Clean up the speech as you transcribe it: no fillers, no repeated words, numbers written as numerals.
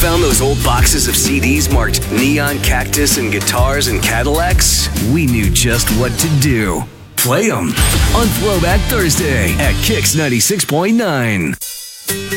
found those old boxes of CDs marked Neon, Cactus, and Guitars and Cadillacs? We knew just what to do. Play them on Throwback Thursday at Kix 96.9.